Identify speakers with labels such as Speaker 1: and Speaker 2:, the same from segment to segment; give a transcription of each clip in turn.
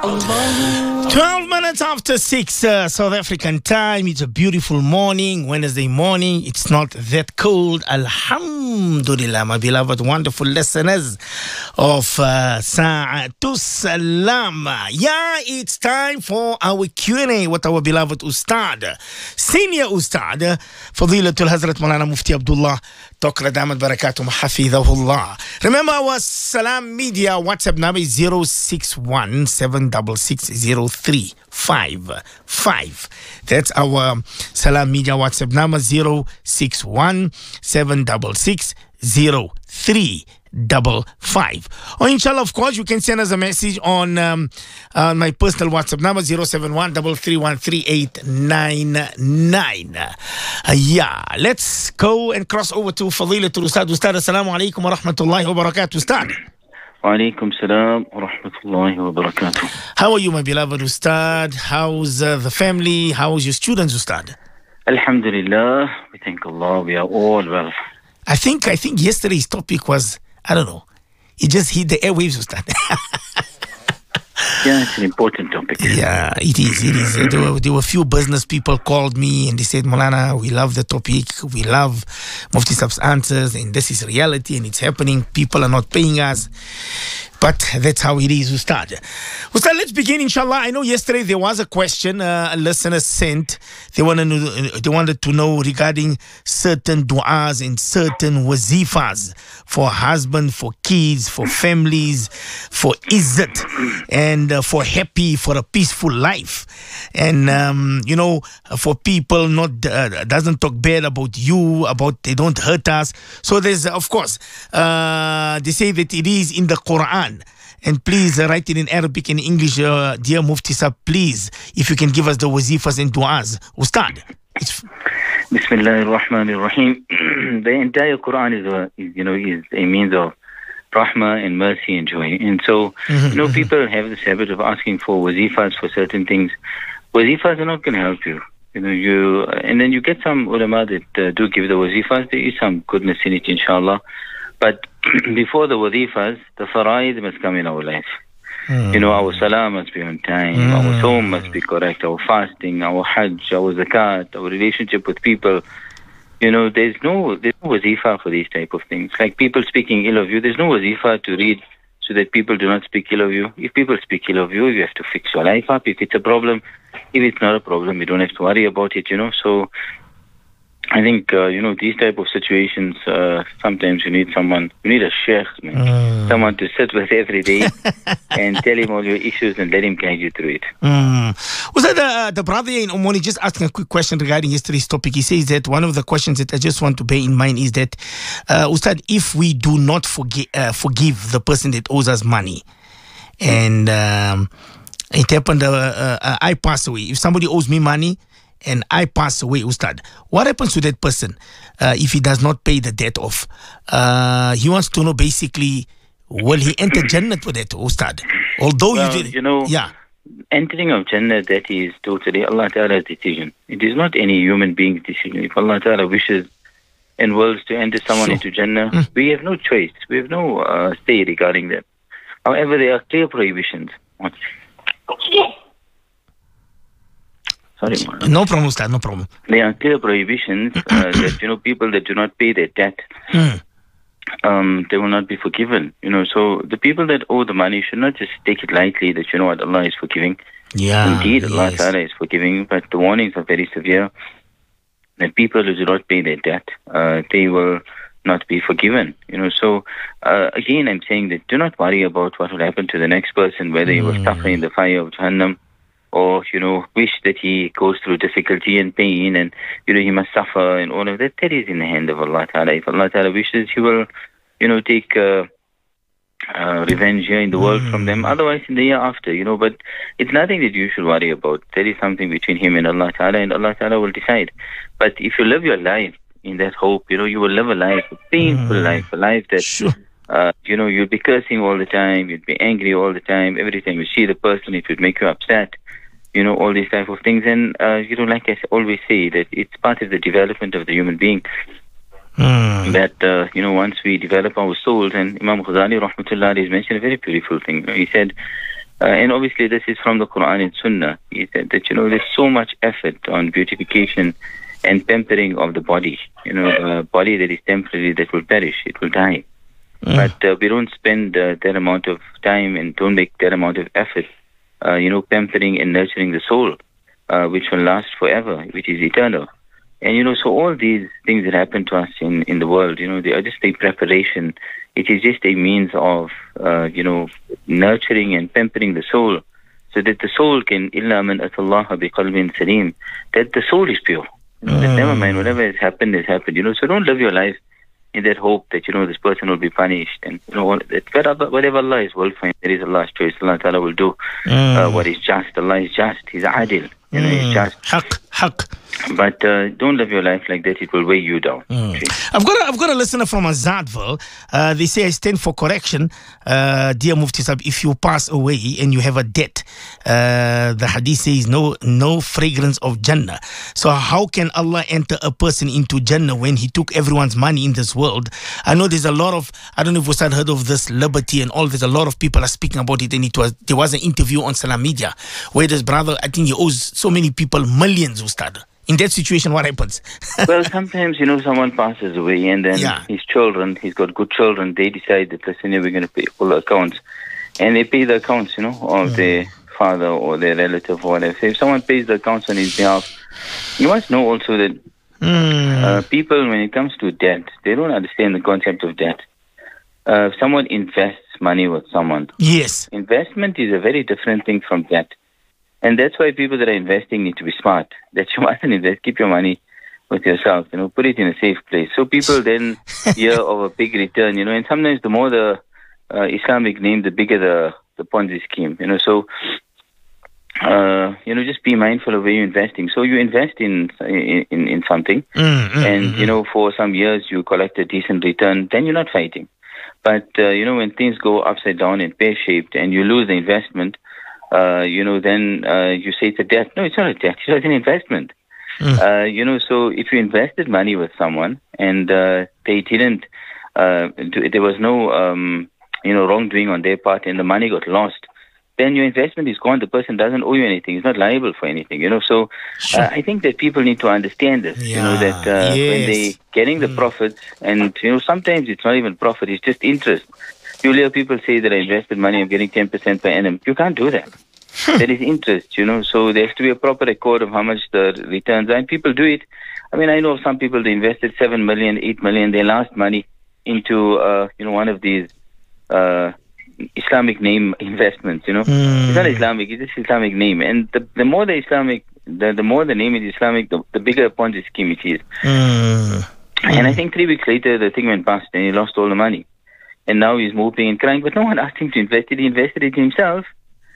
Speaker 1: 12 minutes after 6 South African time. It's a beautiful morning, Wednesday morning. It's not that cold. Alhamdulillah, my beloved, wonderful listeners of Sa'atus Salam. Yeah, it's time for our Q&A with our beloved Ustad, Senior Ustad, Fadilatul Hazrat Maulana Mufti Abdullah Tokra Damat Barakatum Hafidhahullah. Remember our Salam Media WhatsApp number is 061 7660355. That's our Salam Media WhatsApp number 061 7660355. Or inshallah, of course, you can send us a message on my personal WhatsApp number 071-331-3899. Yeah, let's go and cross over to Fadilatul Ustad. Ustad, assalamu alaikum wa rahmatullahi wa barakatuh. Ustad.
Speaker 2: Walaikum salam wa rahmatullahi wa barakatuh.
Speaker 1: How are you, my beloved Ustad? How's the family? How's your students, Ustad?
Speaker 2: Alhamdulillah, we thank Allah, we are all well.
Speaker 1: I think yesterday's topic was, I don't know, it just hit the airwaves, Ustad.
Speaker 2: Yeah, it's an important topic.
Speaker 1: Yeah, it is. There were a few business people called me and they said, Maulana, we love the topic. We love Mufti Saab's answers, and this is reality and it's happening. People are not paying us. But that's how it is, Ustad. Ustad, let's begin, inshallah. I know yesterday there was a question a listener sent. They wanted to know regarding certain du'as and certain wazifas for husband, for kids, for families, for izzat, and for happy, for a peaceful life. And, for people doesn't talk bad about you, they don't hurt us. So there's, of course, they say that it is in the Quran. And please write it in Arabic and English, dear Mufti Saab, please, if you can give us the wazifas and du'as. Ustad.
Speaker 2: Bismillahir Rahmanir Rahim. The entire Quran is a means of rahmah and mercy and joy. And so, people have this habit of asking for wazifas for certain things. Wazifas are not going to help you. And then you get some ulama that do give the wazifas. There is some goodness in it, inshallah. But before the wazifas, the fara'id must come in our life. Our salah must be on time, our saum must be correct, our fasting, our hajj, our zakat, our relationship with people. There's no wazifa for these type of things. Like people speaking ill of you, there's no wazifa to read so that people do not speak ill of you. If people speak ill of you, you have to fix your life up. If it's a problem, if it's not a problem, you don't have to worry about it, So I think, these type of situations, sometimes you need a sheikh, man. Someone to sit with every day and tell him all your issues and let him guide you through it.
Speaker 1: Was that the brother in Omani just asking a quick question regarding yesterday's topic? He says that one of the questions that I just want to bear in mind is that, Ustad, if we do not forgive the person that owes us money, and it happened, I pass away. If somebody owes me money, and I pass away, Ustad, what happens to that person if he does not pay the debt off? He wants to know basically, will he enter Jannah with that, Ustad? Although
Speaker 2: entering of Jannah, that is totally Allah Ta'ala's decision. It is not any human being's decision. If Allah Ta'ala wishes and wills to enter someone into Jannah, we have no choice. We have no say regarding that. However, there are clear prohibitions. Sorry,
Speaker 1: no problem, Ustad, no problem.
Speaker 2: There are clear prohibitions that, people that do not pay their debt, they will not be forgiven. So the people that owe the money should not just take it lightly that, what, Allah is forgiving.
Speaker 1: Yeah.
Speaker 2: Indeed, Allah Ta'ala is forgiving, but the warnings are very severe that people who do not pay their debt, they will not be forgiven. So again, I'm saying that do not worry about what will happen to the next person, whether he will suffer in the fire of Jahannam, or, wish that he goes through difficulty and pain and, he must suffer and all of that. That is in the hand of Allah Ta'ala. If Allah Ta'ala wishes, He will, take revenge here in the world from them. Otherwise, in the year after, But it's nothing that you should worry about. That is something between him and Allah Ta'ala will decide. But if you live your life in that hope, you will live a life, a painful life, a life that...
Speaker 1: Sure.
Speaker 2: You'd be cursing all the time, you'd be angry all the time, every time you see the person, it would make you upset. All these type of things. And, like I always say, that it's part of the development of the human being. That, once we develop our souls, and Imam Ghazali, rahmatullah, has mentioned a very beautiful thing. He said, And obviously this is from the Quran and Sunnah. He said that, there's so much effort on beautification and pampering of the body. A body that is temporary, that will perish, it will die. But we don't spend that amount of time and don't make that amount of effort, pampering and nurturing the soul, which will last forever, which is eternal. And, so all these things that happen to us in the world, they are just a preparation. It is just a means of, nurturing and pampering the soul so that the soul can, إِلَّا مَنْ أَتَى اللَّهَ بِقَلْبٍ سَلِيمٍ, that the soul is pure. That never mind, whatever has happened, has happened. So don't live your life in that hope that, this person will be punished. And, whatever Allah is will for him, that is Allah's choice. Allah Ta'ala will do what is just. Allah is just. He's adil. He's just.
Speaker 1: Haq.
Speaker 2: But don't live your life like that. It will weigh you down.
Speaker 1: I've got a listener from Azadville. They say, I stand for correction. Dear Mufti Sahib, if you pass away and you have a debt, the hadith says no fragrance of Jannah. So how can Allah enter a person into Jannah when he took everyone's money in this world? I know there's a lot of, I don't know if Ustad heard of this liberty and all. There's a lot of people are speaking about it, and there was an interview on Salam Media where this brother, I think he owes so many people millions, Ustad. In that situation, what happens?
Speaker 2: Well, sometimes, someone passes away and then his children, he's got good children, they decide that, listen, we're going to pay all the accounts. And they pay the accounts, of their father or their relative or whatever. So if someone pays the accounts on his behalf, you must know also that people, when it comes to debt, they don't understand the concept of debt. If someone invests money with someone.
Speaker 1: Yes.
Speaker 2: Investment is a very different thing from debt. And that's why people that are investing need to be smart. That you mustn't invest, keep your money with yourself, put it in a safe place. So people then hear of a big return, and sometimes the more the Islamic name, the bigger the Ponzi scheme, So, just be mindful of where you're investing. So you invest in something, and, for some years you collect a decent return, then you're not fighting. But, when things go upside down and pear-shaped and you lose the investment, then you say it's a debt. No, it's not a debt. It's an investment. So if you invested money with someone and they didn't, there was no, wrongdoing on their part and the money got lost, then your investment is gone. The person doesn't owe you anything. He's not liable for anything, So I think that people need to understand this, that when they're getting the profits and, sometimes it's not even profit, it's just interest. You'll hear people say that I invested money, I'm getting 10% per annum. You can't do that. There is interest, So there has to be a proper record of how much the returns are. And people do it. I mean, I know of some people, they invested 7 million, 8 million. They lost money into, one of these Islamic name investments, It's not Islamic, it's just Islamic name. And the more the Islamic, the more the name is Islamic, the bigger Ponzi scheme it is. And I think 3 weeks later, the thing went bust and he lost all the money. And now he's moping and crying, but no one asked him to invest it. He invested it himself.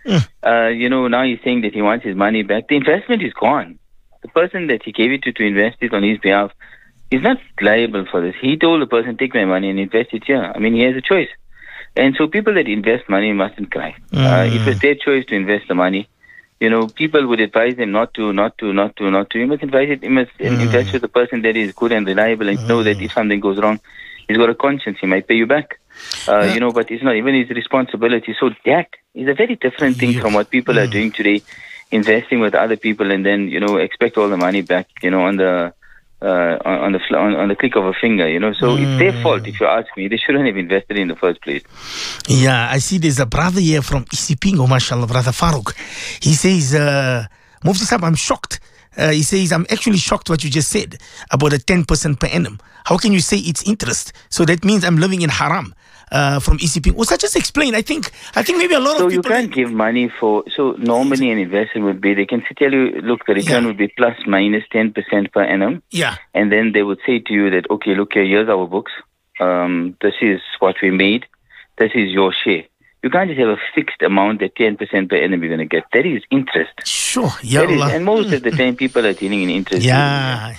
Speaker 2: Now he's saying that he wants his money back. The investment is gone. The person that he gave it to invest it on his behalf is not liable for this. He told the person, take my money and invest it here. I mean, he has a choice. And so people that invest money mustn't cry. It was their choice to invest the money. People would advise them not to. You must advise it. You must invest with a person that is good and reliable and know that if something goes wrong, he's got a conscience. He might pay you back. But it's not even his responsibility. So debt is a very different thing from what people are doing today, investing with other people and then, expect all the money back, on the click of a finger, So it's their fault, if you ask me. They shouldn't have invested in the first place.
Speaker 1: Yeah, I see there's a brother here from Isipingo, mashallah, Brother Farouk. He says, Mufti Sahib, I'm shocked. He says, I'm actually shocked what you just said about a 10% per annum. How can you say it's interest? So that means I'm living in haram from ECP. Also, just explain. I think maybe a lot of people...
Speaker 2: So you can't give money for... So normally an investor would be... They can tell you, look, the return would be plus minus 10% per annum.
Speaker 1: Yeah.
Speaker 2: And then they would say to you that, okay, look here, here's our books. This is what we made. This is your share. You can't just have a fixed amount that 10% per annum you're going to get. That is interest.
Speaker 1: Sure. Yeah.
Speaker 2: And most of the time people are dealing in interest.
Speaker 1: Yeah.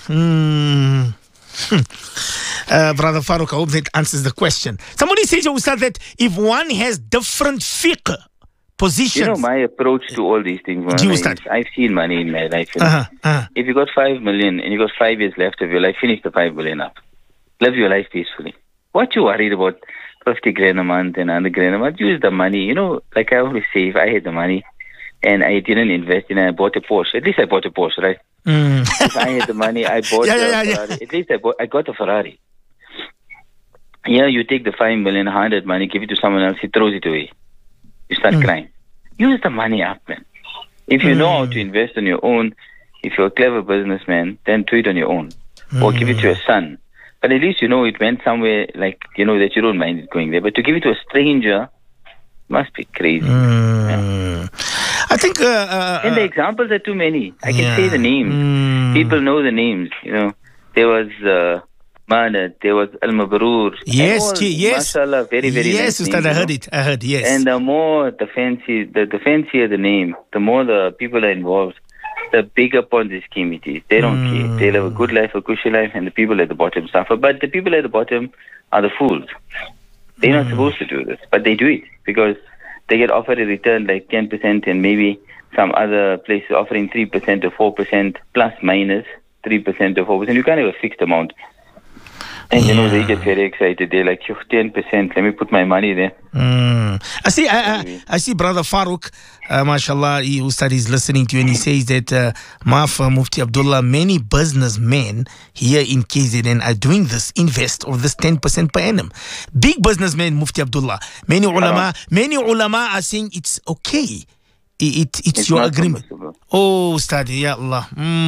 Speaker 1: Brother Farouk, I hope that answers the question. Somebody says, Ustad, that if one has different fiqh positions...
Speaker 2: my approach to all these things, I've seen money in my life. If you got 5 million and you got 5 years left of your life, finish the 5 million up. Live your life peacefully. What you worried about 50 grand a month and 100 grand a month. Use the money. You know, like I always say, if I had the money and I didn't invest in it, I bought a Porsche. At least I bought a Porsche, right? If I had the money, I bought a Ferrari. At least I got a Ferrari. Yeah, you take the 5 million, 100 money, give it to someone else, he throws it away. You start crying. Use the money up, man. If you know how to invest on your own, if you're a clever businessman, then do it on your own. Or give it to your son. But at least you know it went somewhere, like, you know, that you don't mind it going there. But to give it to a stranger must be crazy. Yeah.
Speaker 1: I think...
Speaker 2: and the examples are too many. I can say the names. People know the names, you know. There was... Manat, there was Al Mabrur.
Speaker 1: Yes.
Speaker 2: Mashallah, very, very
Speaker 1: yes,
Speaker 2: nice
Speaker 1: Ustad,
Speaker 2: name,
Speaker 1: I heard, yes.
Speaker 2: And the more the fancier the name, the more the people are involved, the bigger Ponzi scheme it is. They don't care. They'll have a good life, a cushy life, and the people at the bottom suffer. But the people at the bottom are the fools. They're not supposed to do this, but they do it because they get offered a return like 10% and maybe some other places offering 3% or 4% plus minus 3% or 4%. You can't have a fixed amount. And you know, they get very excited. They're like, 10%, let me put my money there.
Speaker 1: I see Brother Farouk, mashallah, who studies listening to you, and he says that Maaf Mufti Abdullah, many businessmen here in KZN are doing this, invest of this 10% per annum. Big businessmen, Mufti Abdullah. Many ulama are saying it's okay. It's your agreement. Possible. Oh, study, ya Allah.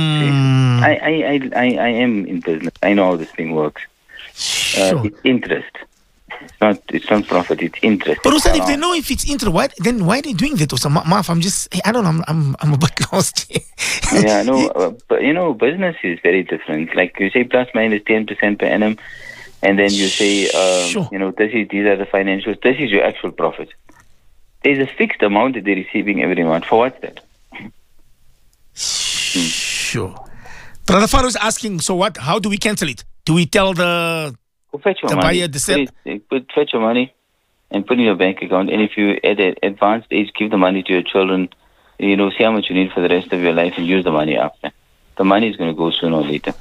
Speaker 2: I am in business. I know how this thing works.
Speaker 1: Sure.
Speaker 2: It's interest. It's not profit. It's interest.
Speaker 1: But Ustad, if they know if it's interest, why are they doing that? Also, Maaf, I don't know. I'm a bit lost.
Speaker 2: Yeah, no. But you know, business is very different. Like you say, plus minus 10% per annum, and then you say,
Speaker 1: sure.
Speaker 2: You know, these are the financials. This is your actual profit. There's a fixed amount that they're receiving every month. For what's that?
Speaker 1: Sure. Brother Farouk is asking, so what? How do we cancel it? Do we tell the buyer, the seller?
Speaker 2: Fetch your money and put in your bank account. And if you at an advanced age, give the money to your children. You know, see how much you need for the rest of your life and use the money up. The money is going to go sooner or later.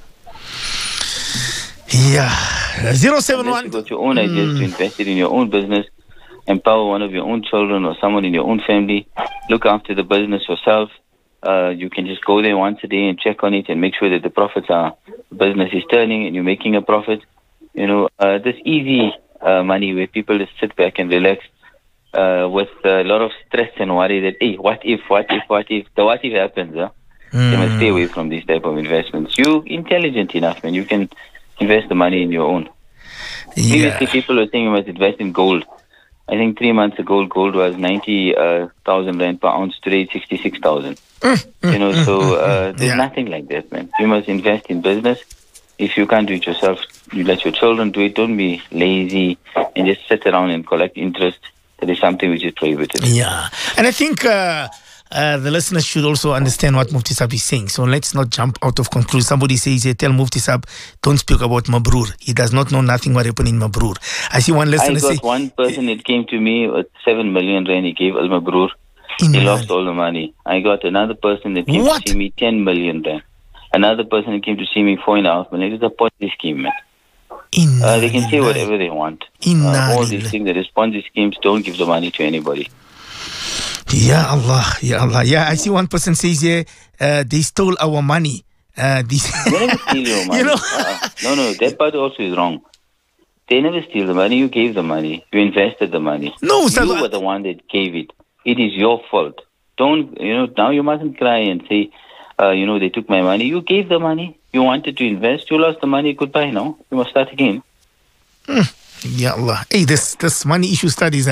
Speaker 1: Yeah. 071.
Speaker 2: You got your own ideas to invest it in your own business. Empower one of your own children or someone in your own family. Look after the business yourself. You can just go there once a day and check on it and make sure that the business is turning and you're making a profit. You know, this easy money where people just sit back and relax with a lot of stress and worry that, hey, what if? The what if happens, you must stay away from these type of investments. You're intelligent enough, man. You can invest the money in your own. Previously, people were saying you must invest in gold. I think 3 months ago, gold was 90,000 rand per ounce. Today, 66,000. You know, so there's nothing like that, man. You must invest in business. If you can't do it yourself, you let your children do it. Don't be lazy and just sit around and collect interest. That is something which is prohibited.
Speaker 1: Yeah, and I think the listeners should also understand what Mufti Sab is saying. So let's not jump out of conclusion. Somebody says, tell Mufti Sab, don't speak about Mabrur. He does not know nothing what happened in Mabrur. I see one listener say...
Speaker 2: I got one person that came to me with 7 million rand. He gave Al Mabrur. He lost all the money. I got another person that came to see me 10 million rand. Another person that came to see me 4.5 million. It's a Ponzi scheme, man. They can say whatever they want. All these things, the Ponzi schemes, don't give the money to anybody.
Speaker 1: Ya Allah, Ya Allah. Yeah, I see one person says here, they stole our money.
Speaker 2: They never steal your money.
Speaker 1: You know?
Speaker 2: No, that part also is wrong. They never steal the money. You gave the money. You invested the money.
Speaker 1: No, sir.
Speaker 2: You were the one that gave it. It is your fault. Don't, now you mustn't cry and say, they took my money. You gave the money. You wanted to invest. You lost the money. Goodbye now. You must start again.
Speaker 1: Ya Allah. Hey, this money issue studies,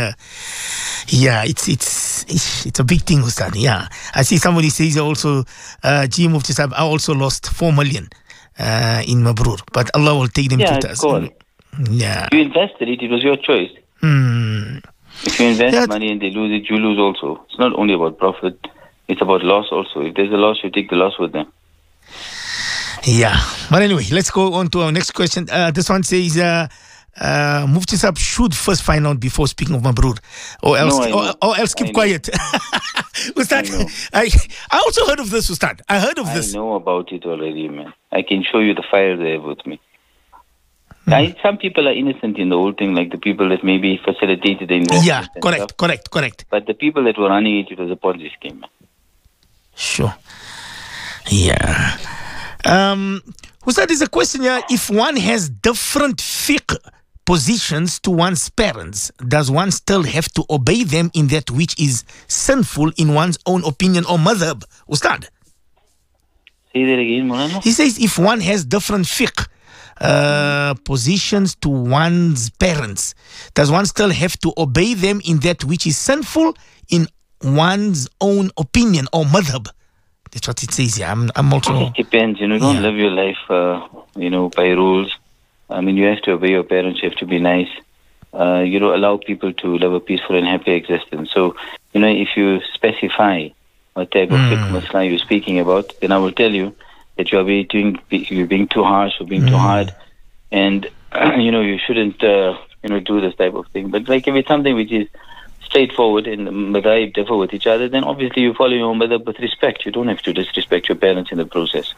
Speaker 1: it's a big thing, Ustad. Yeah. I see somebody says also, G Mufti Sahib, I also lost 4 million in Mabrur. But Allah will take them to us. Yeah.
Speaker 2: You invested it. It was your choice. If you invest money and they lose it, you lose also. It's not only about profit. It's about loss also. If there's a loss, you take the loss with them.
Speaker 1: Yeah. But anyway, let's go on to our next question. This one says, Mufti Sahib should first find out before speaking of Mabrur, or else keep quiet. Ustad, I also heard of this, Ustad. I heard of this.
Speaker 2: I know about it already, man. I can show you the files I have with me. Some people are innocent in the whole thing, like the people that maybe facilitated the investment.
Speaker 1: Yeah, correct.
Speaker 2: But the people that were running it was a Ponzi scheme.
Speaker 1: Sure. Yeah. Ustad, there's a question here. If one has different fiqh positions to one's parents, does one still have to obey them in that which is sinful in one's own opinion or madhab? Ustad?
Speaker 2: Say that again, Mulana.
Speaker 1: He says if one has different fiqh positions to one's parents, does one still have to obey them in that which is sinful in one's own opinion or madhab? That's what it says. Yeah, I'm also.
Speaker 2: It depends. Don't live your life, by rules. I mean, you have to obey your parents. You have to be nice. Allow people to live a peaceful and happy existence. So, if you specify what type of fiqh masla you're speaking about, then I will tell you that you're being too harsh or being too hard, and you shouldn't do this type of thing. But like if it's something which is straightforward and the madhab differ with each other, then obviously you follow your madhab with respect. You don't have to disrespect your parents in the process.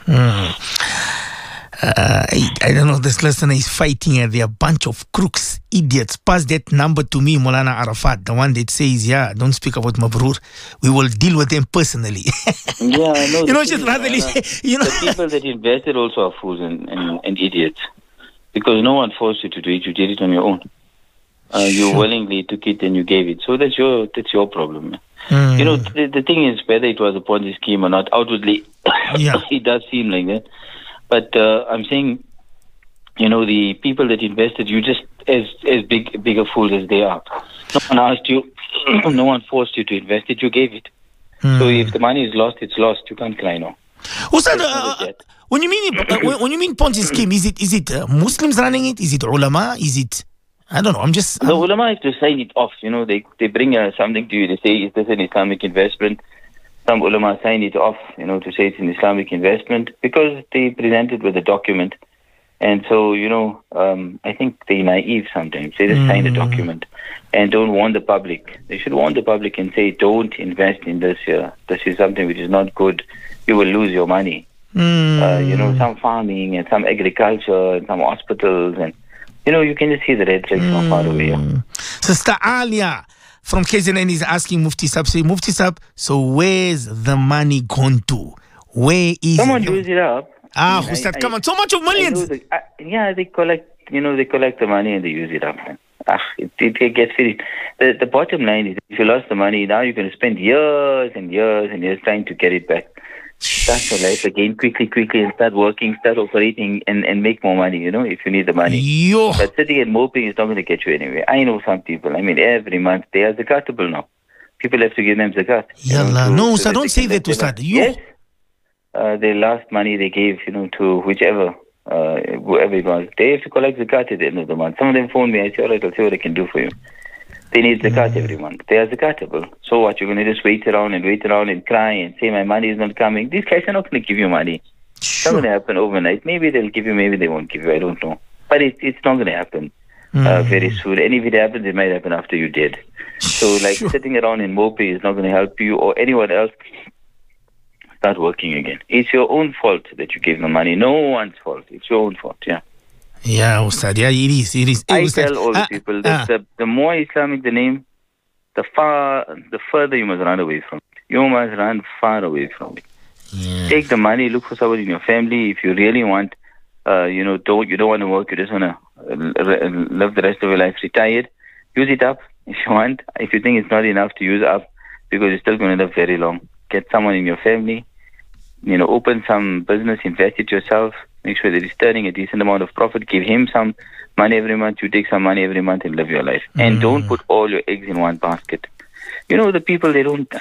Speaker 1: I don't know, this listener is fighting and they're a bunch of crooks, idiots. Pass that number to me, Maulana Arafat, the one that says, don't speak about Mabrur. We will deal with them personally.
Speaker 2: Yeah, I know.
Speaker 1: Just rather,
Speaker 2: the people that invested also are fools and idiots, because no one forced you to do it. You did it on your own. You willingly took it and you gave it. So that's your problem. The thing is, whether it was a Ponzi scheme or not, outwardly, it does seem like that. But I'm saying, the people that invested, you just as bigger fools as they are. No one asked you, no one forced you to invest it. You gave it. So if the money is lost, it's lost. You can't cry now.
Speaker 1: When you mean Ponzi scheme, is it Muslims running it? Is it ulama? Is it? I don't know.
Speaker 2: The ulama have to sign it off. They bring something to you. They say, is this an Islamic investment? Some ulama sign it off, to say it's an Islamic investment, because they present it with a document. And so, I think they're naive sometimes. They just sign the document and don't warn the public. They should warn the public and say, don't invest in this here. This is something which is not good. You will lose your money. Some farming and some agriculture and some hospitals, and you can just see the red flags from far away.
Speaker 1: Sister Alia from KZN is asking Mufti Sab, Mufti Sab, so where's the money gone to? Where is
Speaker 2: someone use it up?
Speaker 1: Ustad, come on, so much of millions.
Speaker 2: They collect, they collect the money and they use it up. It gets finished. The bottom line is, if you lost the money, now you're going to spend years and years and years trying to get it back. Start your life again quickly and start working, start operating and make more money, if you need the money. But sitting and moping is not going to get you anywhere. I know some people, every month they are zakatable now. People have to give them zakat.
Speaker 1: No, Ustad, don't say that, Ustad.
Speaker 2: Yes. The last money they gave, to whichever, whoever it was, they have to collect zakat at the end of the month. Some of them phone me, I say, all right, I'll see what I can do for you. They need zakat every month. They are zakatable. So what, you're going to just wait around and cry and say my money is not coming? These guys are not going to give you money. It's not going to happen overnight. Maybe they'll give you, maybe they won't give you. I don't know. But it's not going to happen very soon. And if it happens, it might happen after you're dead. So sitting around in moping is not going to help you or anyone else. Start working again. It's your own fault that you gave them money. No one's fault. It's your own fault,
Speaker 1: Yeah, Ustad. Yeah, it is.
Speaker 2: I tell all the people that the more Islamic the name, the further you must run away from it. You must run far away from it. Yeah. Take the money, look for someone in your family. If you really want, you don't want to work, you just want to live the rest of your life retired, use it up if you want. If you think it's not enough to use up, because you're still going to live very long, get someone in your family, open some business, invest it yourself. Make sure that he's earning a decent amount of profit. Give him some money every month. You take some money every month and live your life. And don't put all your eggs in one basket. The people, they taught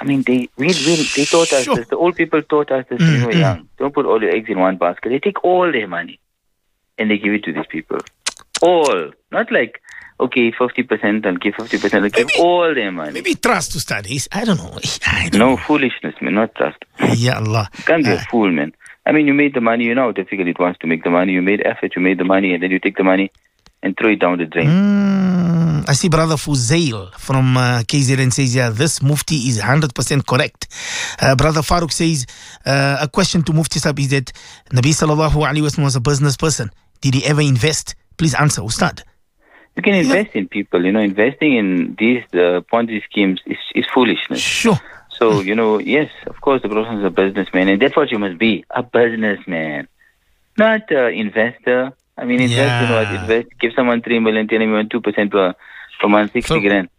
Speaker 2: us this. The old people taught us this when we were young. Don't put all your eggs in one basket. They take all their money and they give it to these people. All. Not like, okay, 50%, I'll give 50%. They'll give all their money.
Speaker 1: Maybe trust to studies. I don't know.
Speaker 2: No, foolishness, man, not trust.
Speaker 1: Ya Allah.
Speaker 2: You can't be a fool, man. You made the money, you know how difficult it was to make the money. You made effort, you made the money, and then you take the money and throw it down the drain.
Speaker 1: I see Brother Fuzail from KZN says, this Mufti is 100% correct. Brother Farooq says, a question to Mufti Sahib is that Nabi Sallallahu Alaihi Wasallam was a business person. Did he ever invest? Please answer, Ustad.
Speaker 2: You can invest in people. Investing in these Ponzi schemes is foolishness.
Speaker 1: Sure.
Speaker 2: So, yes, of course, the person is a businessman, and that's what you must be, a businessman, not an investor. I mean, invest, give someone 3 million, tell him 2% per month, 60 grand.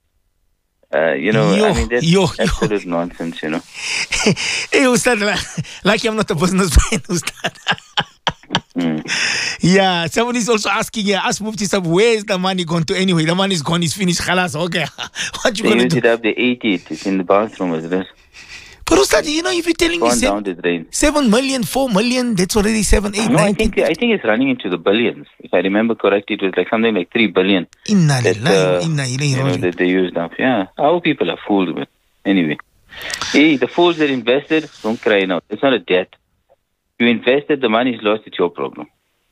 Speaker 2: That's absolute nonsense,
Speaker 1: Hey, Ustad, like I'm not a businessman, Ustad. Yeah, somebody's also asking, ask Mufti Sahib, where is the money gone to anyway? The money's gone, it's finished, khalas, okay. What you going to do?
Speaker 2: They use it up, they ate it. It's in the bathroom as well.
Speaker 1: But Ustad, if you're telling me 7 million, 4 million, that's already 7, 8, 9.
Speaker 2: I think it's running into the billions. If I remember correctly, it was like something like 3 billion. That they used up. Yeah, our people are fooled. But anyway, hey, the fools that invested, don't cry now. It's not a debt. You invested, the money is lost, it's your problem.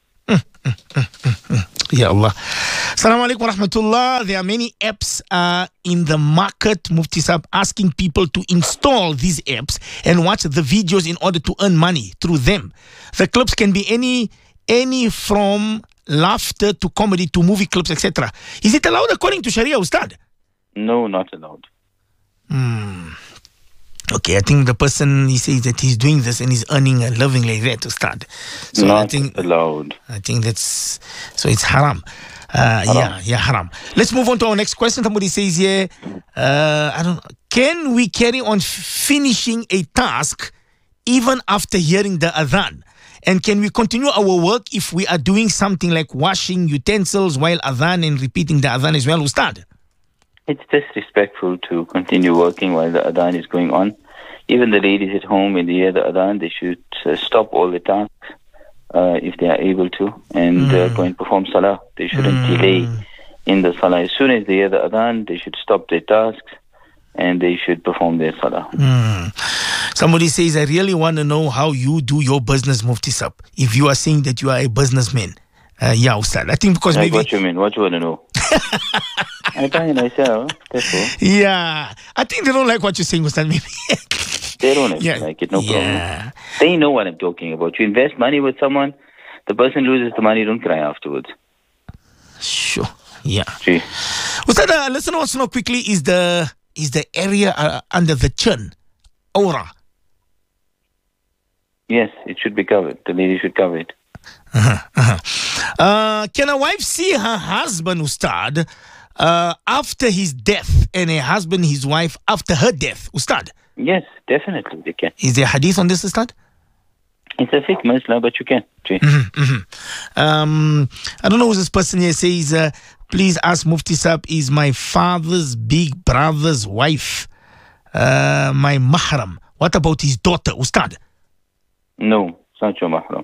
Speaker 1: Ya Allah. Assalamu alaikum wa rahmatullah. There are many apps in the market, Mufti Sahib, asking people to install these apps and watch the videos in order to earn money through them. The clips can be any from laughter to comedy to movie clips, etc. Is it allowed according to Sharia, Ustad?
Speaker 2: No, not allowed.
Speaker 1: Okay, I think the person, he says that he's doing this and he's earning a living like that, Ustad. So
Speaker 2: not
Speaker 1: I think
Speaker 2: allowed.
Speaker 1: I think that's, so it's haram. Haram. Let's move on to our next question. Somebody says here, can we carry on finishing a task even after hearing the adhan? And can we continue our work if we are doing something like washing utensils while adhan and repeating the adhan as well, Ustad?
Speaker 2: It's disrespectful to continue working while the adhan is going on. Even the ladies at home, when they hear the adhan, they should stop all the tasks if they are able to and go and perform salah. They shouldn't delay in the salah. As soon as they hear the adhan, they should stop their tasks and they should perform their salah.
Speaker 1: Somebody says, I really want to know how you do your business, Mufti Sahib. If you are saying that you are a businessman. Ustad. I think because maybe...
Speaker 2: What you mean? What you want to know? I buy myself. That's all.
Speaker 1: Yeah. I think they don't like what you're saying, Ustad. Maybe.
Speaker 2: They don't like it, no problem. They know what I'm talking about. You invest money with someone, the person loses the money, don't cry afterwards.
Speaker 1: Sure. Yeah.
Speaker 2: Gee.
Speaker 1: Ustad, listen wants to know quickly, is the area under the chin, aura?
Speaker 2: Yes, it should be covered. The lady should cover it.
Speaker 1: Can a wife see her husband, Ustad, after his death, and a husband his wife after her death, Ustad?
Speaker 2: Yes, definitely they can.
Speaker 1: Is there a hadith on this, Ustad?
Speaker 2: It's a fiqh masla, but you can.
Speaker 1: I don't know who this person here says, please ask Mufti Sahib, is my father's big brother's wife my mahram? What about his daughter, Ustad?
Speaker 2: No, it's not your mahram.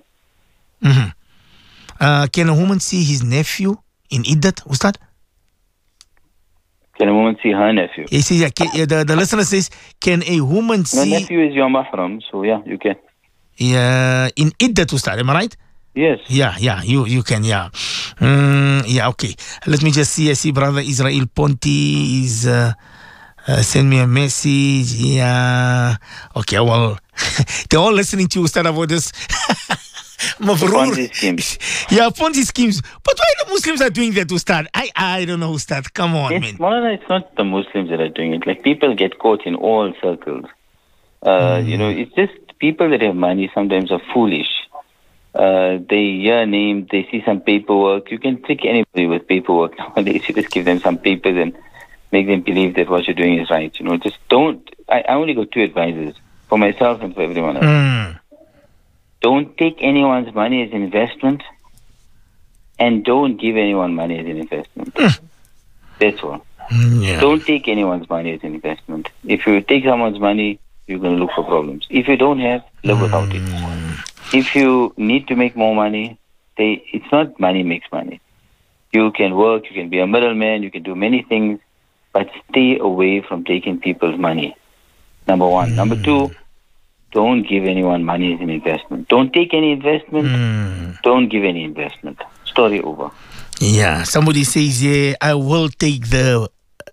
Speaker 1: Can a woman see his nephew in iddat, Ustad?
Speaker 2: Can a woman see her nephew?
Speaker 1: He says, the listener says, can a woman see...
Speaker 2: The nephew is your mahram, so yeah, you can.
Speaker 1: Yeah, in iddat, Ustad, am I right?
Speaker 2: Yes.
Speaker 1: Yeah, you can, yeah. Okay. Let me just see. I see Brother Israel Ponti is... send me a message. Yeah. Okay, well, they're all listening to you, Ustad, about this.
Speaker 2: Ponzi schemes.
Speaker 1: Yeah, Ponzi schemes. But why the Muslims are doing that, Ustad? I don't know, Ustad. Come on, man.
Speaker 2: It's not the Muslims that are doing it. Like, people get caught in all circles. It's just people that have money sometimes are foolish. They hear a name, they see some paperwork. You can trick anybody with paperwork nowadays. You just give them some papers and make them believe that what you're doing is right. Just don't. I only got 2 advices for myself and for everyone else. Don't take anyone's money as an investment, and don't give anyone money as an investment. That's all.
Speaker 1: Yeah.
Speaker 2: Don't take anyone's money as an investment. If you take someone's money, you're going to look for problems. If you don't have, live without it. If you need to make more money, it's not money makes money. You can work, you can be a middleman, you can do many things, but stay away from taking people's money. Number 1. Number 2, don't give anyone money as an investment. Don't take any investment. Don't give any investment. Story over.
Speaker 1: Yeah. Somebody says, I will take the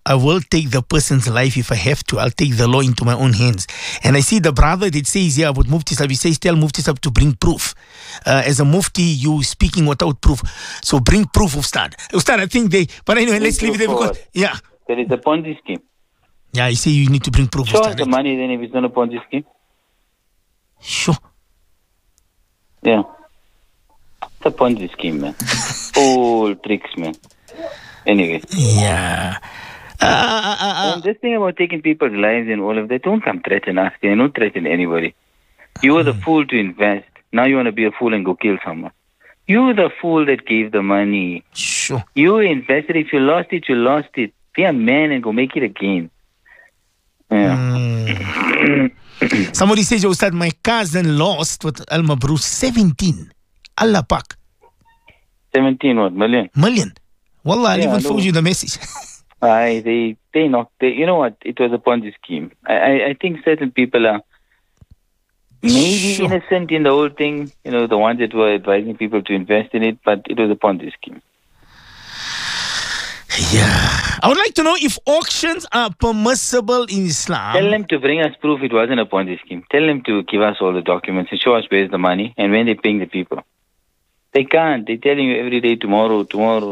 Speaker 1: I will take the person's life if I have to. I'll take the law into my own hands. And I see the brother that says here about Mufti Sahib, he says, tell Mufti Sahib to bring proof. As a Mufti, you speaking without proof. So bring proof, Ustad. Ustad, I think but anyway, let's leave it there because, yeah.
Speaker 2: There is a Ponzi scheme.
Speaker 1: Yeah, I say you need to bring proof.
Speaker 2: Show us the money then if it's not a Ponzi scheme.
Speaker 1: Sure.
Speaker 2: Yeah. It's a Ponzi scheme, man. All tricks, man. Anyway.
Speaker 1: Yeah.
Speaker 2: This thing about taking people's lives and all of that, don't come threaten us. Don't threaten anybody. You were the fool to invest. Now you want to be a fool and go kill someone. You were the fool that gave the money.
Speaker 1: Sure.
Speaker 2: You invested. If you lost it, you lost it. Be a man and go make it again. Yeah.
Speaker 1: Somebody says, Ustad, my cousin lost with Al Mabrur 17. Allah Pak.
Speaker 2: 17 what? Million?
Speaker 1: Wallah, I'll even forward you the message.
Speaker 2: They knocked. You know what? It was a Ponzi scheme. I think certain people are maybe innocent in the whole thing. The ones that were advising people to invest in it, but it was a Ponzi scheme.
Speaker 1: Yeah. I would like to know if auctions are permissible in Islam.
Speaker 2: Tell them to bring us proof it wasn't a Ponzi scheme. Tell them to give us all the documents and show us where's the money and when they're paying the people. They can't. They're telling you every day, tomorrow.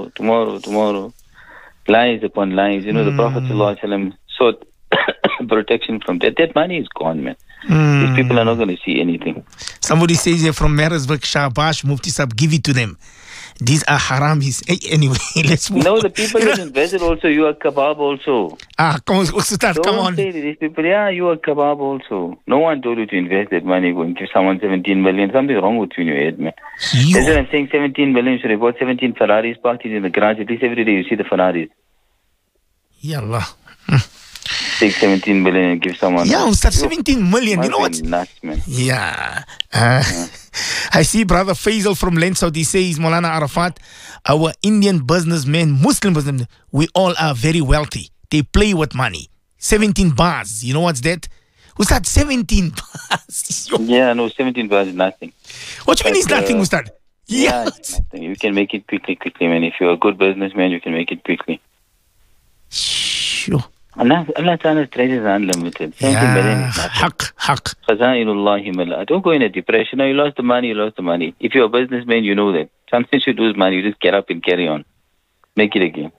Speaker 2: Lies upon lies. The Prophet ﷺ sought protection from that. That money is gone, man. These people are not going to see anything.
Speaker 1: Somebody says here from Marisburg, Shahbash, Mufti Sahib, give it to them. These are haramis. Anyway, let's move on.
Speaker 2: The people that invested also, you are kebab also.
Speaker 1: Come on.
Speaker 2: Don't say to these people, you are kebab also. No one told you to invest that money, go and give someone 17 million. Something wrong with you in your head, man. That's what I'm saying, 17 million. You should have bought 17 Ferraris parked in the garage. At least every day you see the Ferraris.
Speaker 1: Yallah.
Speaker 2: Take 17 million and give someone.
Speaker 1: Yeah, Ustad, 17 million. You know what?
Speaker 2: Nuts, man.
Speaker 1: Yeah. I see Brother Faisal from Lensouth. He says, Maulana Arafat, our Indian businessmen, Muslim businessmen, we all are very wealthy. They play with money. 17 bars. You know what's that? Ustad, 17 bars.
Speaker 2: 17 bars is nothing.
Speaker 1: What do you mean it's nothing, Ustad?
Speaker 2: Yeah, it's nothing. You can make it quickly, man. If you're a good businessman, you can make it quickly.
Speaker 1: Sure.
Speaker 2: Allah Ta'ala's treasures are unlimited. 17 million is nothing.
Speaker 1: Haq.
Speaker 2: Khazainullahi mala. Don't go in a depression. No, you lost the money. If you're a businessman, you know that. Sometimes you lose money, you just get up and carry on. Make it again.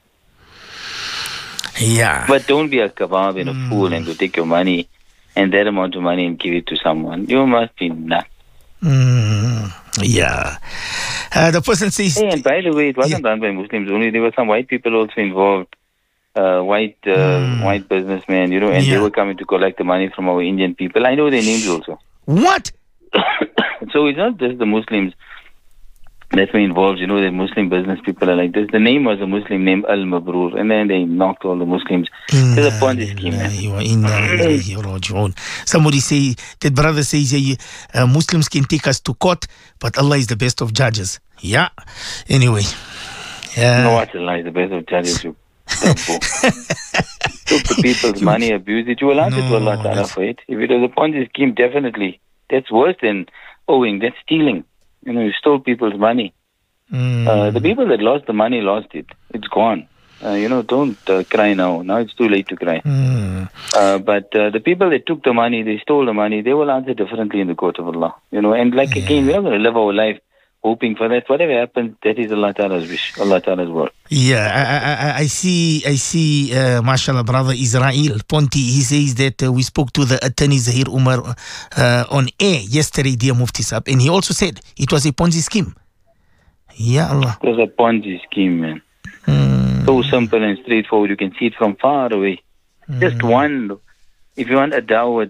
Speaker 2: Yeah. But don't be a kebab and a fool and go take your money and that amount of money and give it to someone. You must be nuts.
Speaker 1: Yeah. The person says...
Speaker 2: Hey, and by the way, it wasn't done by Muslims only. There were some white people also involved. White businessmen, and they were coming to collect the money from our Indian people. I know their names also.
Speaker 1: What?
Speaker 2: So it's not just the Muslims that were involved. The Muslim business people are like this. The name was a Muslim named Al Mabrur, and then they knocked all the Muslims. There's a Ponzi scheme.
Speaker 1: Somebody say, that brother says, Muslims can take us to court, but Allah is the best of judges. Yeah. Anyway.
Speaker 2: No, what Allah is the best of judges? Took the people's money, abused it. You will answer to Allah Ta'ala for it. If it was a Ponzi scheme, definitely. That's worse than owing. That's stealing. You stole people's money. The people that lost the money lost it. It's gone. Don't cry now. Now it's too late to cry. But the people that took the money, they stole the money, they will answer differently in the court of Allah. And again, we're not going to live our life hoping for that. Whatever happens, that is Allah Ta'ala's wish, Allah Ta'ala's word.
Speaker 1: Yeah, I see, mashallah, brother Israel Ponti, he says that we spoke to the attorney Zahir Umar on air yesterday, dear Mufti Sahib, and he also said it was a Ponzi scheme. Yeah, Allah.
Speaker 2: It was a Ponzi scheme, man. So simple and straightforward. You can see it from far away. Just one. If you want a dawah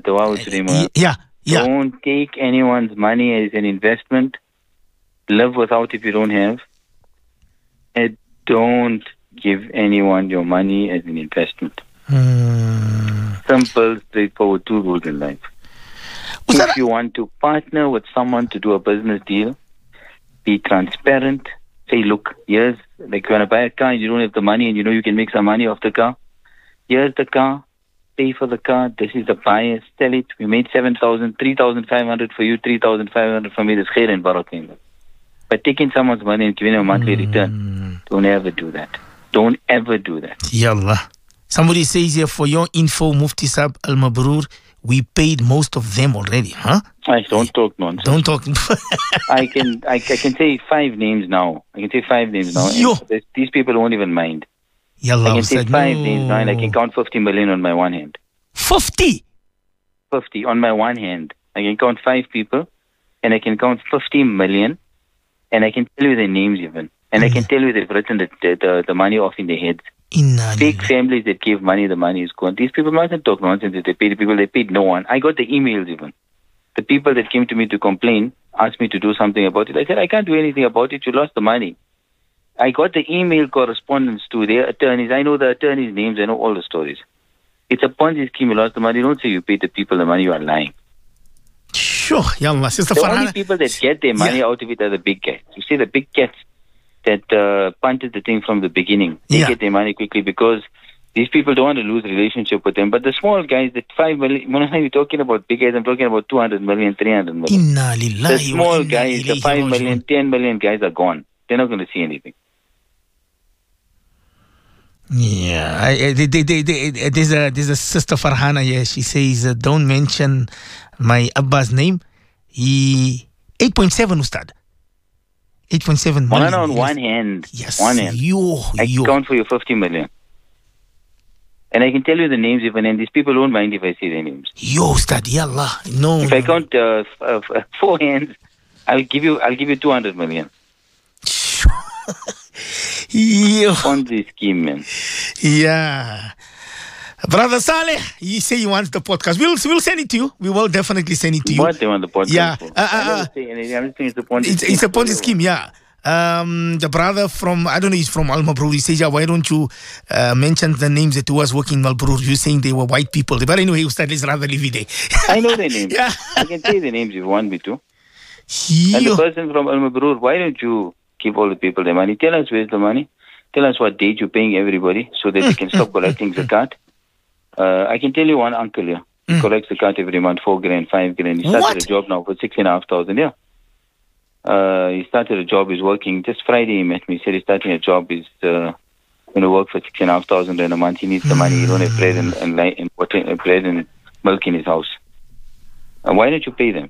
Speaker 2: don't take anyone's money as an investment. Live without if you don't have. And don't give anyone your money as an investment. Simple, straightforward, 2 rules in life. If you want to partner with someone to do a business deal, be transparent. Say, look, here's, like you want to buy a car and you don't have the money and you can make some money off the car. Here's the car. Pay for the car. This is the buyer. Sell it. We made 7,000, 3,500 for you, 3,500 for me. There's khair and barakah in that. But taking someone's money and giving them a monthly return, don't ever do that. Don't ever do that.
Speaker 1: Yallah. Somebody says here, for your info, Mufti Sab Al Mabrur, we paid most of them already, huh?
Speaker 2: I don't talk nonsense.
Speaker 1: Don't talk.
Speaker 2: I can say 5 names now.
Speaker 1: Yo.
Speaker 2: These people won't even mind.
Speaker 1: Yallah,
Speaker 2: I can say 5 names now, and I can count 50 million on my one hand.
Speaker 1: 50?
Speaker 2: 50 on my one hand. I can count 5 people, and I can count 50 million, and I can tell you their names even. And I can tell you they've written the money off in their heads. Big families that give money, the money is gone. These people mustn't talk nonsense that they paid the people. They paid no one. I got the emails even. The people that came to me to complain asked me to do something about it. I said, I can't do anything about it. You lost the money. I got the email correspondence to their attorneys. I know the attorneys' names. I know all the stories. It's a Ponzi scheme. You lost the money. Don't say you paid the people the money. You are lying.
Speaker 1: Sure, Yallah. Sister
Speaker 2: The
Speaker 1: Farhana.
Speaker 2: only people that get their money out of it are the big guys. You see, the big cats that punted the thing from the beginning. They get their money quickly because these people don't want to lose relationship with them. But the small guys, that 5 million, when I'm talking about big guys, I'm talking about 200 million, 300 million.
Speaker 1: Inna lillahi
Speaker 2: The small guys, the 5 million, 10 million guys are gone. They're not going to see anything.
Speaker 1: Yeah, there's a sister Farhana here. She says, don't mention my Abba's name. He 8.7 Ustad. 8.7 million.
Speaker 2: On one hand.
Speaker 1: Yes.
Speaker 2: One hand. I can count for you 50 million. And I can tell you the names even, and these people won't mind if I say their names.
Speaker 1: Yo, Ustad, Yallah. No.
Speaker 2: If I count 4 hands, I'll give you 200 million.
Speaker 1: Yo.
Speaker 2: Ponzi scheme, man.
Speaker 1: Yeah. Brother Saleh, you say you want the podcast. We'll send it to you. We will definitely send it to you.
Speaker 2: What they want the podcast
Speaker 1: yeah.
Speaker 2: for? I'm just saying it's a Ponzi scheme.
Speaker 1: It's a Ponzi scheme, yeah. The brother from, I don't know, he's from Al Mabrur. He says, yeah, why don't you mention the names that was working in Al Mabrur? You're saying they were white people. But anyway, Ustad, let's rather leave it there.
Speaker 2: I know their names.
Speaker 1: Yeah.
Speaker 2: I can say the names if you want me to.
Speaker 1: Yo.
Speaker 2: And the person from Al Mabrur, why don't you give all the people their money? Tell us where's the money. Tell us what date you're paying everybody so that we can stop collecting zakat. I can tell you one uncle here. He collects zakat every month, 4 grand, 5 grand. He started a job now for 6,500. Yeah. He started a job. He's working. Just Friday he met me. He said he's starting a job. He's going to work for 6,500 in a month. He needs the money. He don't have bread and water, bread and milk in his house. Why don't you pay them?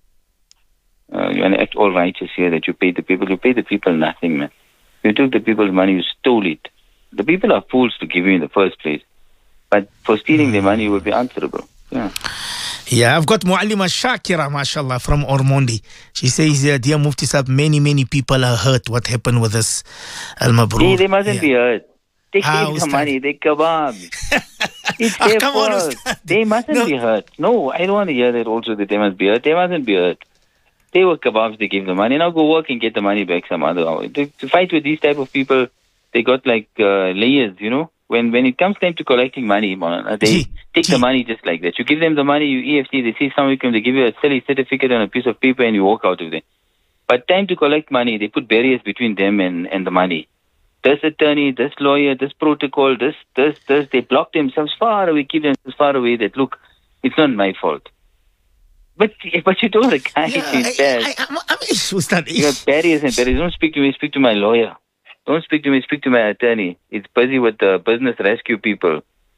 Speaker 2: You want to act all righteous here that you paid the people. You paid the people nothing, man. You took the people's money. You stole it. The people are fools to give you in the first place. But for stealing their money, you will be answerable. Yeah.
Speaker 1: Yeah, I've got Muallima Shakira, mashallah, from Ormonde. She says, dear Mufti Sahib, many people are hurt what happened with this Al Mabrur.
Speaker 2: They mustn't be hurt. They take the money, they kebab. It's their fault. They mustn't be hurt. No, I don't want to hear that also that they must be hurt. They mustn't be hurt. They were kebabs, they gave the money. Now go work and get the money back some other hour. To fight with these type of people, they got like layers, you know. When it comes time to collecting money, they take the money just like that. You give them the money, you EFT, they see some income, they give you a silly certificate on a piece of paper and you walk out of there. But time to collect money, they put barriers between them and the money. This attorney, this lawyer, this protocol, this, they block themselves far away, keep themselves far away that, look, it's not my fault. But you told the guy to invest. You have barriers and barriers. Don't speak to me, speak to my lawyer. Don't speak to me, speak to my attorney. It's busy with the business rescue people.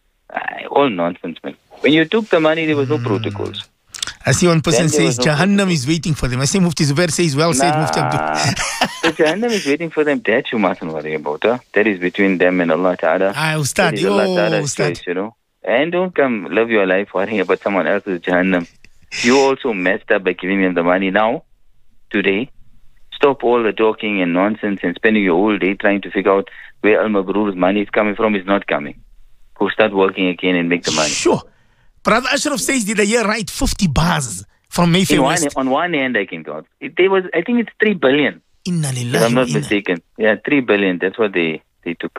Speaker 2: All nonsense, man. When you took the money, there was no protocols.
Speaker 1: I see one person says Jahannam is waiting for them. I see Mufti Zubair says, well said, Mufti Abdul.
Speaker 2: The Jahannam is waiting for them. That you mustn't worry about. That is between them and Allah Ta'ala.
Speaker 1: Ustad,
Speaker 2: Ustad. You know? And don't come live your life worrying about someone else's Jahannam. You also messed up by giving them the money now, today. Stop all the talking and nonsense and spending your whole day trying to figure out where Al Mabrur's money is coming from. It's not coming. Go start working again and make the money.
Speaker 1: Sure. Brother Ashraf says, did a year write 50 bars from Mayfair West?
Speaker 2: On one hand, I can count. I think it's 3 billion.
Speaker 1: Inna lillahi.
Speaker 2: If I'm not mistaken. Yeah, 3 billion. That's what they took.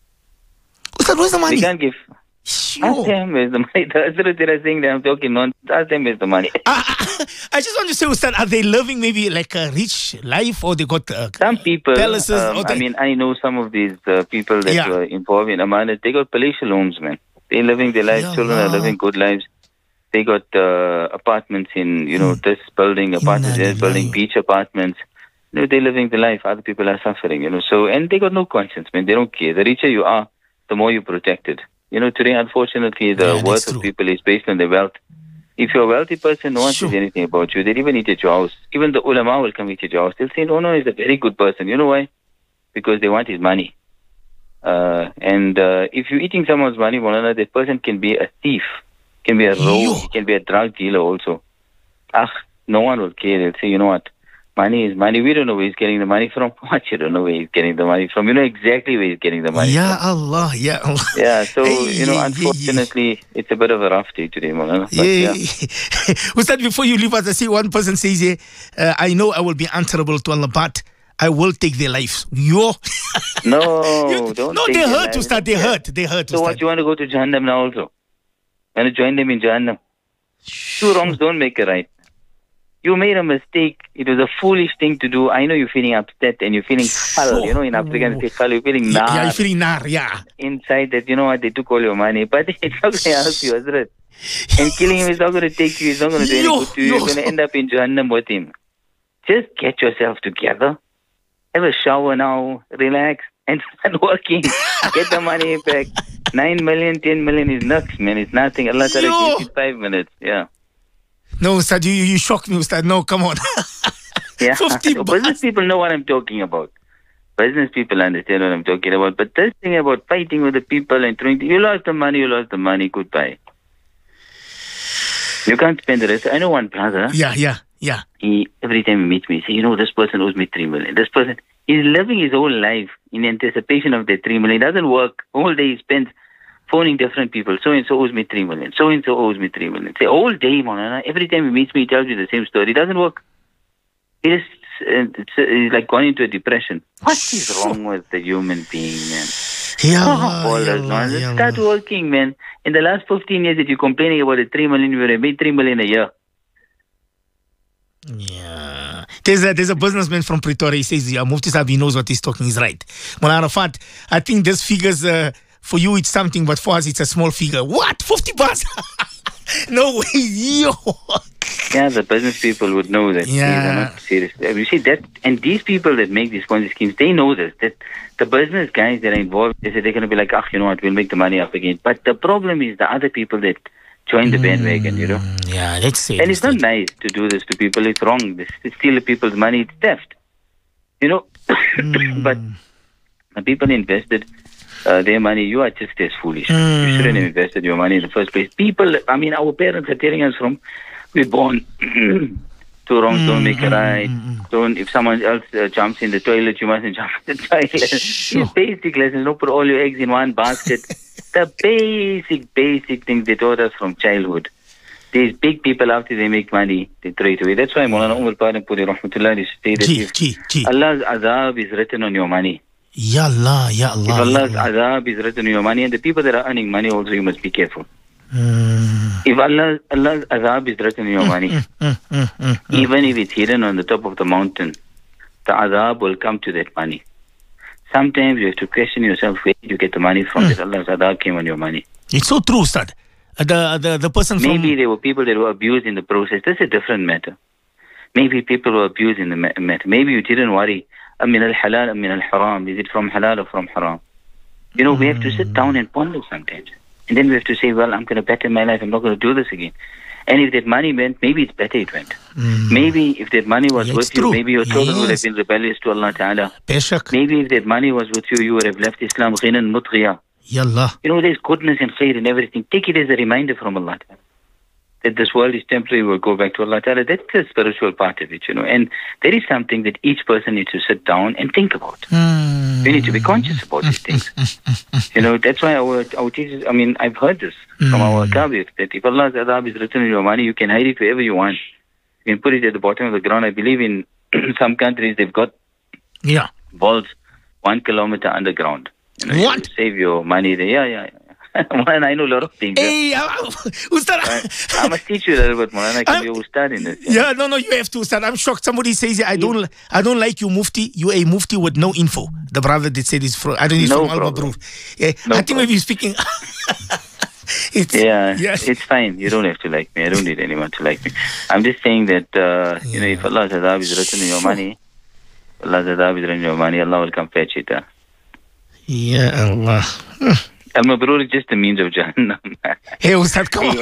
Speaker 1: Ustad, where's the money?
Speaker 2: They can't give.
Speaker 1: Sure.
Speaker 2: Ask them where's the money. That's what they're saying that I'm talking nonsense. Ask them where's the money.
Speaker 1: I just want to say, Ustad, are they living maybe like a rich life or they got
Speaker 2: some people,
Speaker 1: palaces?
Speaker 2: I know some of these people that were involved in Amanat. They got palatial homes, man. They're living their lives. Children are living good lives. They got apartments in, this building, apartments in this building, beach apartments. they're living the life. Other people are suffering, So, and they got no conscience, man. They don't care. The richer you are, the more you're protected. Today, unfortunately, the worth of people is based on their wealth. If you're a wealthy person, no one says anything about you. They'll even eat at your house. Even the ulama will come eat at your house. They'll say, no, he's a very good person. You know why? Because they want his money. And if you're eating someone's money, Maulana, that person can be a thief, can be a rogue, he can be a drug dealer also. No one will care. They'll say, you know what? Money is money. We don't know where he's getting the money from. What? You don't know where he's getting the money from. You know exactly where he's getting the money from.
Speaker 1: Allah, Ya Allah.
Speaker 2: Yeah, so, unfortunately, it's a bit of a rough day today, Maulana.
Speaker 1: Ustad, before you leave us, I see one person says here, I know I will be answerable to Allah, but I will take their lives.
Speaker 2: No, don't.
Speaker 1: No, they hurt, Ustad. They hurt. So
Speaker 2: Ustad. What, you want to go to Jahannam now also? Want to join them in Jahannam? Two wrongs don't make a right. You made a mistake. It was a foolish thing to do. I know you're feeling upset and you're feeling khal. In African they say khal. You're feeling nar.
Speaker 1: Yeah, you're feeling nar, yeah.
Speaker 2: Inside that, you know what, they took all your money. But it's not going to help you, Hazrat. And killing him is not going to take you. It's not going to do any good to you. You're going to end up in Jahannam with him. Just get yourself together. Have a shower now. Relax. And start working. Get the money back. 9 million, 10 million is nuts, man. It's nothing. Allah Ta'ala gives you 5 minutes. Yeah.
Speaker 1: No, Ustad, you shocked me, Ustad. No, come on.
Speaker 2: Yeah. So business people know what I'm talking about. Business people understand what I'm talking about. But this thing about fighting with the people and throwing, you lost the money, goodbye. You can't spend the rest. I know one brother.
Speaker 1: Yeah.
Speaker 2: He, every time he meets me, he says, this person owes me 3 million. This person, he's living his whole life in anticipation of the 3 million. It doesn't work. All day he spends phoning different people. So-and-so owes me 3 million. So-and-so owes me 3 million. Say, all day, Maulana, every time he meets me, he tells me the same story. It doesn't work. He's like gone into a depression. What is wrong with the human being, man? Start working, man. In the last 15 years, if you're complaining about the 3 million, you would have made 3 million a year.
Speaker 1: Yeah. There's a businessman from Pretoria. He says, Mufti Sahib, he knows what he's talking. He's right. Mullah Arafat, I think this figures... for you, it's something, but for us, it's a small figure. What? 50 bucks? No way. Yo.
Speaker 2: Yeah, the business people would know that.
Speaker 1: Yeah.
Speaker 2: These are not serious. You see that, and these people that make these Ponzi schemes, they know this. That the business guys that are involved, they say they're going to be like, you know what, we'll make the money up again. But the problem is the other people that join the bandwagon,
Speaker 1: Yeah, that's it.
Speaker 2: And it's not nice to do this to people. It's wrong. This to steal people's money. It's theft. But the people invested their money, you are just as foolish. You shouldn't have invested your money in the first place. People, our parents are telling us from we're born. Two wrongs don't make a right. If someone else jumps in the toilet, you mustn't jump in the toilet. These basic lessons. Don't put all your eggs in one basket. The basic things they taught us from childhood. These big people, after they make money, they throw it away. That's why Maulana Umar Puri Rahmatullah used to say that Allah's azab is written on your money.
Speaker 1: Ya Allah.
Speaker 2: If Allah's azab is written on your money, and the people that are earning money also, you must be careful. If Allah's azab is written on your money, even if it's hidden on the top of the mountain, the azab will come to that money. Sometimes you have to question yourself, where did you get the money from that Allah's azab came on your money?
Speaker 1: It's so true, Ustad. The person
Speaker 2: Maybe there were people that were abused in the process. That's a different matter. Maybe people were abused in the matter. Maybe you didn't worry. Min al-halal, min al-haram. Is it from halal or from haram? We have to sit down and ponder sometimes. And then we have to say, well, I'm going to better my life. I'm not going to do this again. And if that money went, maybe it's better it went. Maybe if that money was with you, maybe your children would have been rebellious to Allah Ta'ala. Maybe if that money was with you, you would have left Islam ghinan mutghiya.
Speaker 1: Yallah.
Speaker 2: There's goodness and khair and everything. Take it as a reminder from Allah Ta'ala that this world is temporary, we'll go back to Allah Ta'ala. That's the spiritual part of it, And there is something that each person needs to sit down and think about. We need to be conscious about these things. That's why our teachers, I've heard this from our Kabir, that if Allah's azab is written in your money, you can hide it wherever you want. You can put it at the bottom of the ground. I believe in some countries, they've got vaults 1 kilometer underground.
Speaker 1: What?
Speaker 2: To save your money there. Yeah. Man, I know a lot of things.
Speaker 1: Hey, Ustad.
Speaker 2: I must teach you a little bit, man. I can be Ustad in this.
Speaker 1: Yeah, no, you have to, Ustad. I'm shocked. Somebody says, I don't like you, Mufti. You a Mufti with no info. The brother that said this from, I don't know, from Al-Mabrur. Yeah, I think maybe he's speaking.
Speaker 2: It's fine. You don't have to like me. I don't need anyone to like me. I'm just saying that, if Allah's azab is written in your money, Allah Zada with your money, Allah will come fetch it.
Speaker 1: Ya Allah.
Speaker 2: Al-Mabrur is just a means of Jahannam.
Speaker 1: Hey, Ustad, come on.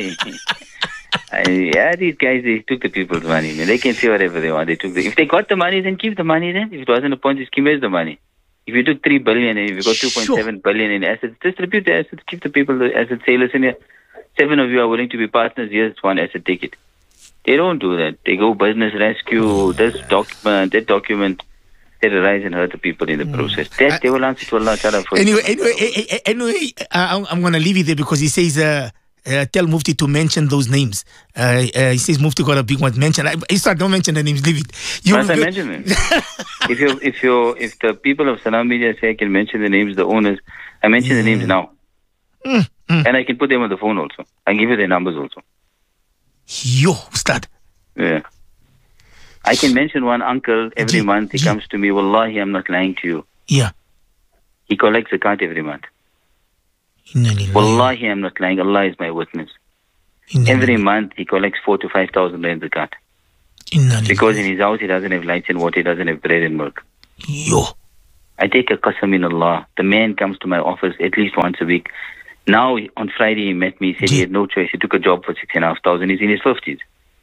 Speaker 2: Yeah, these guys, they took the people's money. Man. They can say whatever they want. If they got the money, then keep the money then. If it wasn't a Ponzi scheme, where's the money? If you took 3 billion and if you got 2.7 billion in assets, distribute the assets, keep the people the assets. Say, listen here, 7 of you are willing to be partners. Here's 1 asset, take it. They don't do that. They go business rescue, this document, that document. They rise and hurt the people in the process. That they will answer to Allah Ta'ala for
Speaker 1: Anyway, I'm going to leave it there because he says, tell Mufti to mention those names. He says Mufti got a big one to mention. Don't mention the names, leave it.
Speaker 2: Must I mention them? if the people of Salam Media say I can mention the names, the owners, I mention the names now. And I can put them on the phone also. I can give you their numbers also.
Speaker 1: Yo, Ustad.
Speaker 2: Yeah. I can mention one uncle every month. He comes to me. Wallahi, I'm not lying to you.
Speaker 1: Yeah.
Speaker 2: He collects zakat every month. Wallahi, I'm not lying. Allah is my witness. Every month he collects 4,000 to 5,000 rand zakat. Because in his house he doesn't have lights and water. He doesn't have bread and milk.
Speaker 1: Yo.
Speaker 2: I take a qasam in Allah. The man comes to my office at least once a week. Now on Friday he met me. He said he had no choice. He took a job for 6,500. He's in his 50s.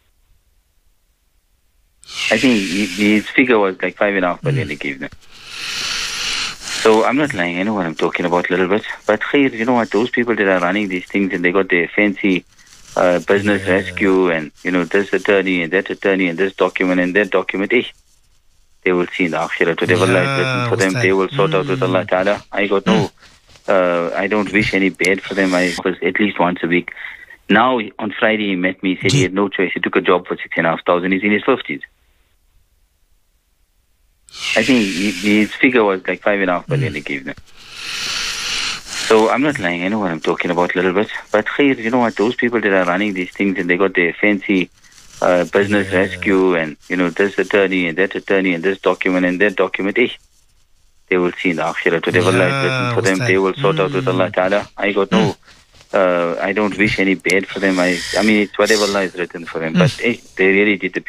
Speaker 2: I think his figure was like 5.5 billion he gave them. So I'm not lying. I know what I'm talking about a little bit. But khair, you know what? Those people that are running these things and they got their fancy business rescue and, you know, this attorney and that attorney and this document and that document. They will see in the akhirah. Whatever Allah is written for them, they will sort out with Allah Ta'ala. I got no, I don't wish any bad for them. I was at least once a week. Now on Friday he met me. He said he had no choice. He took a job for 6,500. He's in his 50s. I think his figure was like 5.5 billion he gave them. So I'm not lying. I know what I'm talking about a little bit. But khair, you know what? Those people that are running these things and they got their fancy business rescue and, you know, this attorney and that attorney and this document and that document. They will see in the akhirah. Whatever Allah is written for them, they will sort out with Allah Ta'ala. I got no, I don't wish any bad for them. I mean, it's whatever Allah is written for them. But they really did the